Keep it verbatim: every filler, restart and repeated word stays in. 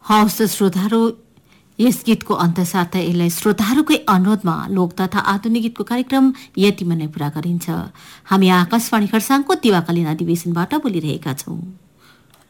हवस् त श्रोताहरू, यस गीतको अन्तसाथ यसलाई श्रोताहरूकै अनुरोधमा लोक तथा आधुनिक गीतको कार्यक्रम यतिमा नै पूरा गरिन्छ। हामी आकाशवाणी खरसाङको दिवाकालीन अधिवेशनबाट बोलिरहेका छौं।